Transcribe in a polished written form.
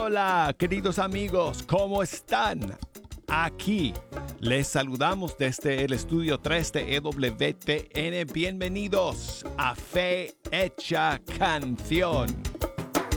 Hola, queridos amigos, ¿cómo están? Aquí les saludamos desde el estudio 3 de EWTN. Bienvenidos a Fe Hecha Canción.